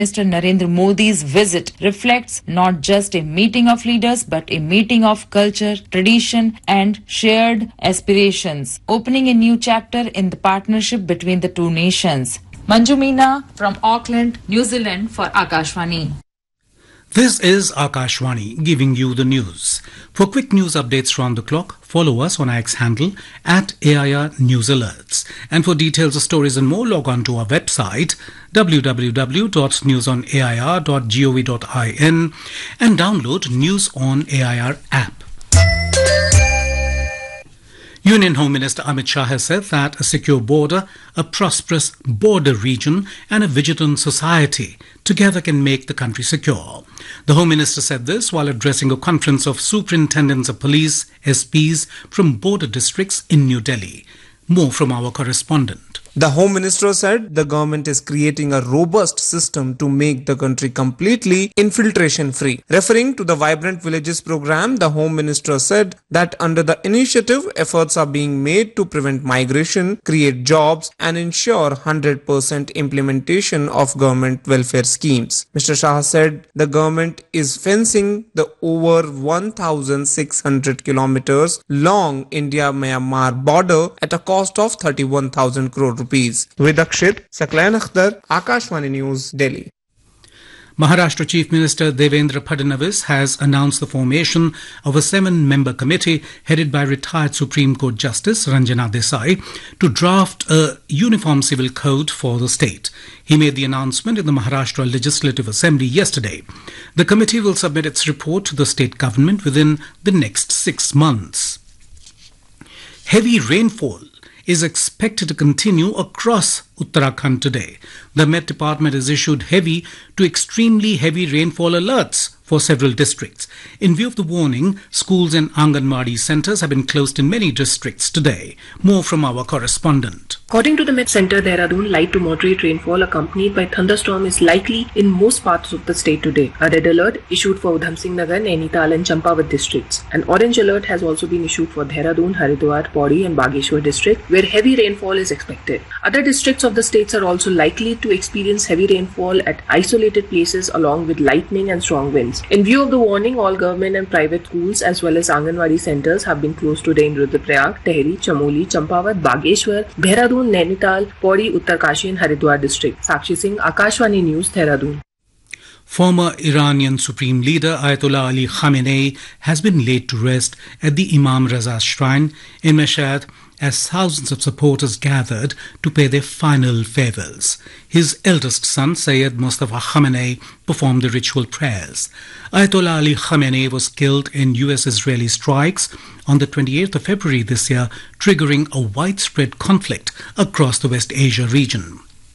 Mr. Narendra Modi's visit reflects not just a meeting of leaders but a meeting of culture, tradition and shared aspirations, opening a new chapter in the partnership between the two nations. Manju Meena from Auckland, New Zealand for Akashvani. This is Akashvani giving you the news. For quick news updates round the clock, follow us on our X handle at AIR News Alerts. And for details of stories and more, log on to our website www.newsonair.gov.in and download News on AIR app. Union Home Minister Amit Shah has said that a secure border, a prosperous border region and a vigilant society together can make the country secure. The Home Minister said this while addressing a conference of superintendents of police, SPs from border districts in New Delhi. More from our correspondent. The Home Minister said the government is creating a robust system to make the country completely infiltration-free. Referring to the Vibrant Villages program, the Home Minister said that under the initiative, efforts are being made to prevent migration, create jobs and ensure 100% implementation of government welfare schemes. Mr. Shah said the government is fencing the over 1,600 kilometers long India-Myanmar border at a cost of 31,000 crore rupees. With Akshit, Saklayan Akhtar, Akashvani News, Delhi. Maharashtra Chief Minister Devendra Fadnavis has announced the formation of a 7-member committee headed by retired Supreme Court Justice Ranjana Desai to draft a uniform civil code for the state. He made the announcement in the Maharashtra Legislative Assembly yesterday. The committee will submit its report to the state government within the next 6 months. Heavy rainfall is expected to continue across Uttarakhand today. The Met Department has issued heavy to extremely heavy rainfall alerts for several districts. In view of the warning, schools and Anganwadi centres have been closed in many districts today. More from our correspondent. According to the Met Centre, Dehradun, light to moderate rainfall accompanied by thunderstorm is likely in most parts of the state today. A red alert issued for Udham Singh Nagar, Nainital and Champawat districts. An orange alert has also been issued for Dehradun, Haridwar, Pauri and Bageshwar district, where heavy rainfall is expected. Other districts of the states are also likely to experience heavy rainfall at isolated places along with lightning and strong winds. In view of the warning, all government and private schools as well as Anganwadi centres have been closed today in Rudraprayag, Tehri, Chamoli, Champawat, Bageshwar, Dehradun, Nainital, Pauri, Uttarkashi and Haridwar district. Sakshi Singh, Akashvani News, Dehradun. Former Iranian Supreme Leader Ayatollah Ali Khamenei has been laid to rest at the Imam Raza Shrine in Mashhad as thousands of supporters gathered to pay their final farewells. His eldest son, Sayyid Mustafa Khamenei, performed the ritual prayers. Ayatollah Ali Khamenei was killed in US-Israeli strikes on the 28th of February this year, triggering a widespread conflict across the West Asia region.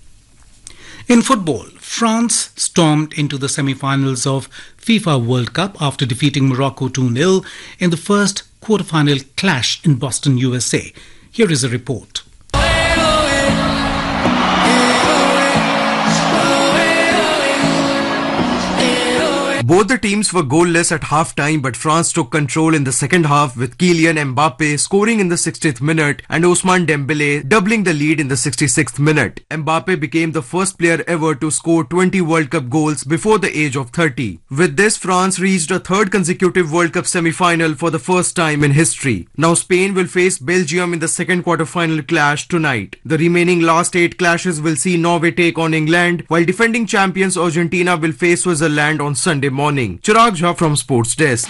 In football, France stormed into the semi-finals of FIFA World Cup after defeating Morocco 2-0 in the first quarter-final clash in Boston, USA. Here is a report. Both the teams were goalless at half-time, but France took control in the second half with Kylian Mbappe scoring in the 60th minute and Ousmane Dembele doubling the lead in the 66th minute. Mbappe became the first player ever to score 20 World Cup goals before the age of 30. With this, France reached a third consecutive World Cup semi-final for the first time in history. Now Spain will face Belgium in the second quarter-final clash tonight. The remaining last 8 clashes will see Norway take on England, while defending champions Argentina will face Switzerland on Sunday morning. Chirag Jha from Sports Desk.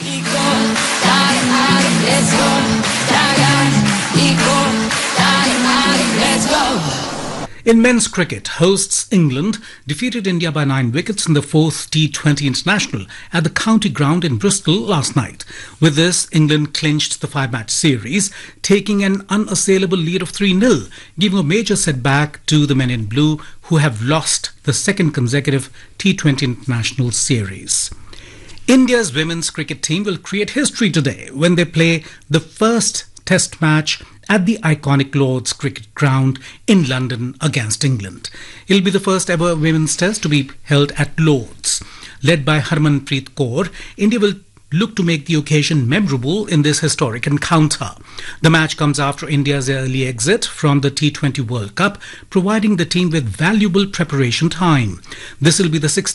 In men's cricket, hosts England defeated India by 9 wickets in the 4th T20 International at the County Ground in Bristol last night. With this, England clinched the 5-match series, taking an unassailable lead of 3-0, giving a major setback to the men in blue, who have lost the second consecutive T20 International series. India's women's cricket team will create history today when they play the first Test match at the iconic Lord's Cricket Ground in London against England. It'll be the first ever women's test to be held at Lord's. Led by Harmanpreet Kaur, India will look to make the occasion memorable in this historic encounter. The match comes after India's early exit from the T20 World Cup, providing the team with valuable preparation time. This will be the 16th